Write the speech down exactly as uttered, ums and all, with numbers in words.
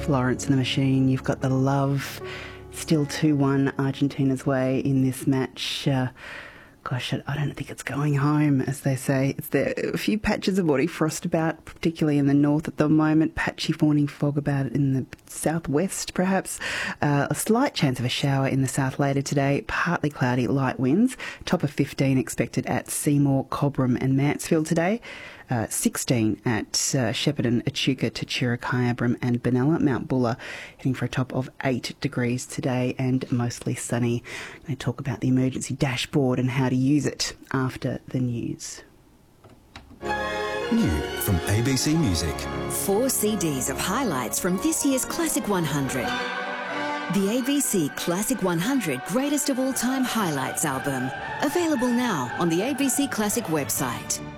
Florence and the Machine. You've got the love. Still two one Argentina's way in this match. Uh, gosh, I don't think it's going home, as they say. It's there a few patches of body frost about, particularly in the north at the moment. Patchy morning fog about it in the southwest, perhaps. Uh, a slight chance of a shower in the south later today. Partly cloudy, light winds. Top of fifteen expected at Seymour, Cobram and Mansfield today. Uh, sixteen at uh, Shepparton, Echuca, Tatura, Kyabram and Benalla. Mount Buller heading for a top of eight degrees today and mostly sunny. I'm going to talk about the emergency dashboard and how to use it after the news. New from A B C Music. Four C Ds of highlights from this year's Classic one hundred. The A B C Classic one hundred Greatest of All Time Highlights album. Available now on the A B C Classic website.